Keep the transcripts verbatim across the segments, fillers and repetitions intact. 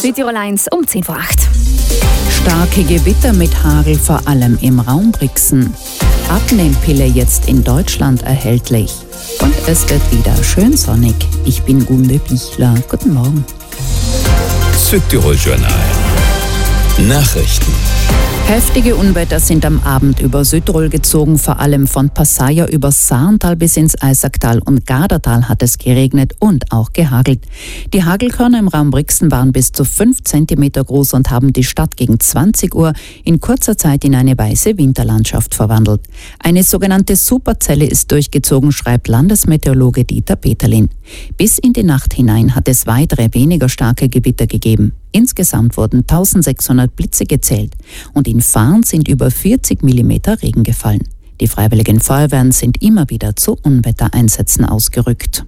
Südtirol eins um zehn vor acht. Starke Gewitter mit Hagel, vor allem im Raum Brixen. Abnehmpille jetzt in Deutschland erhältlich. Und es wird wieder schön sonnig. Ich bin Gunde Bichler. Guten Morgen. Südtirol Journal. Nachrichten. Heftige Unwetter sind am Abend über Südtirol gezogen, vor allem von Passaia über Saarntal bis ins Eisacktal und Gardertal hat es geregnet und auch gehagelt. Die Hagelkörner im Raum Brixen waren bis zu fünf Zentimeter groß und haben die Stadt gegen zwanzig Uhr in kurzer Zeit in eine weiße Winterlandschaft verwandelt. Eine sogenannte Superzelle ist durchgezogen, schreibt Landesmeteorologe Dieter Peterlin. Bis in die Nacht hinein hat es weitere, weniger starke Gewitter gegeben. Insgesamt wurden eintausendsechshundert Blitze gezählt und in Fahren sind über vierzig Millimeter Regen gefallen. Die Freiwilligen Feuerwehren sind immer wieder zu Unwettereinsätzen ausgerückt.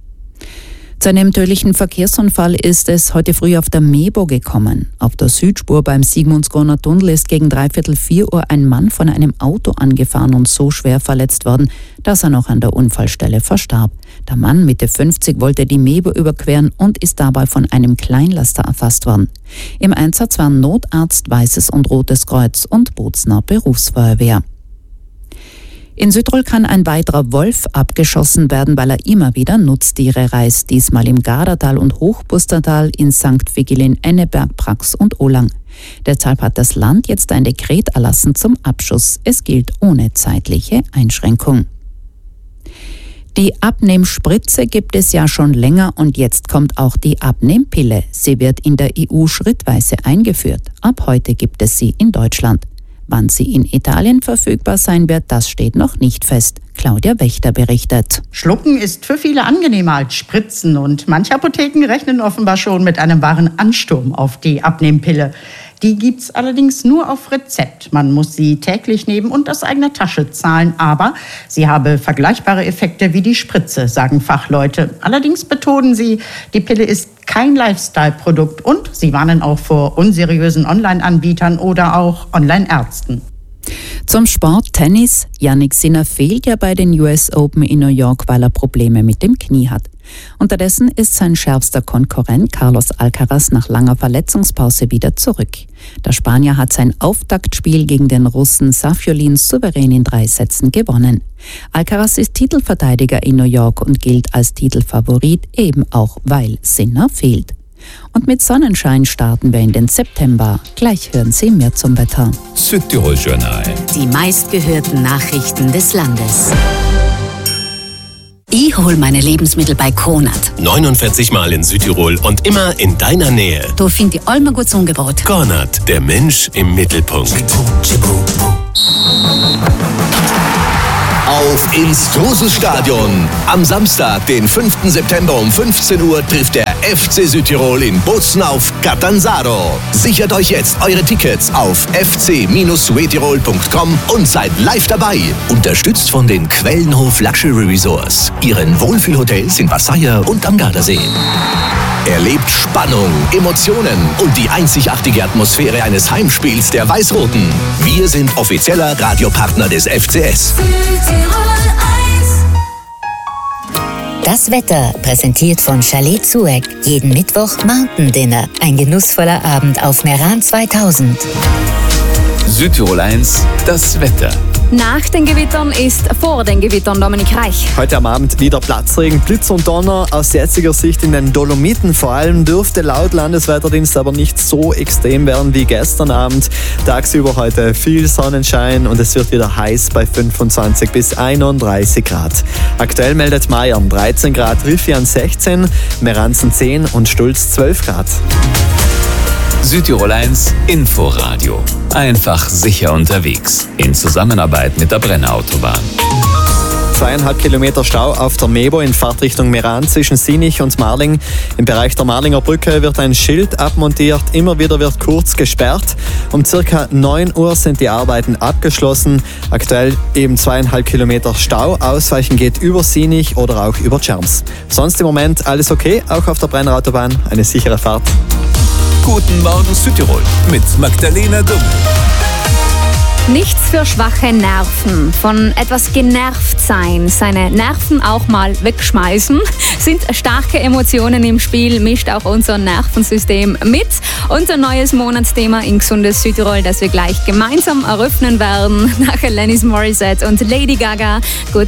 Zu einem tödlichen Verkehrsunfall ist es heute früh auf der Mebo gekommen. Auf der Südspur beim Sigmundsgrüner Tunnel ist gegen dreiviertel vier Uhr ein Mann von einem Auto angefahren und so schwer verletzt worden, dass er noch an der Unfallstelle verstarb. Der Mann Mitte fünfzig wollte die Mebo überqueren und ist dabei von einem Kleinlaster erfasst worden. Im Einsatz waren Notarzt, Weißes und Rotes Kreuz und Bozner Berufsfeuerwehr. In Südtirol kann ein weiterer Wolf abgeschossen werden, weil er immer wieder Nutztiere reißt. Diesmal im Gardertal und Hochbustertal, in Sankt Vigilin, Enneberg, Prax und Olang. Deshalb hat das Land jetzt ein Dekret erlassen zum Abschuss. Es gilt ohne zeitliche Einschränkung. Die Abnehmspritze gibt es ja schon länger und jetzt kommt auch die Abnehmpille. Sie wird in der E U schrittweise eingeführt. Ab heute gibt es sie in Deutschland. Wann sie in Italien verfügbar sein wird, das steht noch nicht fest. Claudia Wächter berichtet. Schlucken ist für viele angenehmer als Spritzen und manche Apotheken rechnen offenbar schon mit einem wahren Ansturm auf die Abnehmpille. Die gibt's allerdings nur auf Rezept. Man muss sie täglich nehmen und aus eigener Tasche zahlen. Aber sie habe vergleichbare Effekte wie die Spritze, sagen Fachleute. Allerdings betonen sie, die Pille ist kein Lifestyle-Produkt und sie warnen auch vor unseriösen Online-Anbietern oder auch Online-Ärzten. Zum Sport Tennis. Jannik Sinner fehlt ja bei den U S Open in New York, weil er Probleme mit dem Knie hat. Unterdessen ist sein schärfster Konkurrent Carlos Alcaraz nach langer Verletzungspause wieder zurück. Der Spanier hat sein Auftaktspiel gegen den Russen Safiullin souverän in drei Sätzen gewonnen. Alcaraz ist Titelverteidiger in New York und gilt als Titelfavorit, eben auch weil Sinner fehlt. Und mit Sonnenschein starten wir in den September. Gleich hören Sie mehr zum Wetter. Südtirol Journal. Die meistgehörten Nachrichten des Landes. Ich hole meine Lebensmittel bei Konrad. neunundvierzig Mal in Südtirol und immer in deiner Nähe. Da finde ich all mein gutes Angebot. Konrad, der Mensch im Mittelpunkt. Auf ins Trosesstadion. Am Samstag, den fünften September um fünfzehn Uhr trifft der F C Südtirol in Bozen auf Catanzaro. Sichert euch jetzt eure Tickets auf f c Südtirol punkt com und seid live dabei. Unterstützt von den Quellenhof Luxury Resorts, ihren Wohlfühlhotels in Passaia und am Gardasee. Erlebt Spannung, Emotionen und die einzigartige Atmosphäre eines Heimspiels der Weiß-Roten. Wir sind offizieller Radiopartner des F C S. Das Wetter, präsentiert von Chalet Zueck. Jeden Mittwoch Mountain Dinner. Ein genussvoller Abend auf Meran zweitausend. Südtirol eins, das Wetter. Nach den Gewittern ist vor den Gewittern Dominik Reich. Heute am Abend wieder Platzregen, Blitz und Donner. Aus jetziger Sicht in den Dolomiten vor allem dürfte laut Landeswetterdienst aber nicht so extrem werden wie gestern Abend. Tagsüber heute viel Sonnenschein und es wird wieder heiß bei fünfundzwanzig bis einunddreißig Grad. Aktuell meldet Mayern dreizehn Grad, Riffian sechzehn, Meranzen zehn und Stulz zwölf Grad. Südtirol eins Inforadio. Einfach sicher unterwegs. In Zusammenarbeit mit der Brenner Autobahn. Zweieinhalb Kilometer Stau auf der Mebo in Fahrtrichtung Meran zwischen Sinich und Marling. Im Bereich der Marlinger Brücke wird ein Schild abmontiert. Immer wieder wird kurz gesperrt. Um circa neun Uhr sind die Arbeiten abgeschlossen. Aktuell eben zweieinhalb Kilometer Stau. Ausweichen geht über Sinich oder auch über Tscherms. Sonst im Moment alles okay, auch auf der Brenner Autobahn. Eine sichere Fahrt. Guten Morgen Südtirol mit Magdalena Dumm. Nichts für schwache Nerven. Von etwas genervt sein, seine Nerven auch mal wegschmeißen. Sind starke Emotionen im Spiel, mischt auch unser Nervensystem mit. Unser neues Monatsthema in Gesundes Südtirol, das wir gleich gemeinsam eröffnen werden. Nach Alanis Morissette und Lady Gaga. Gut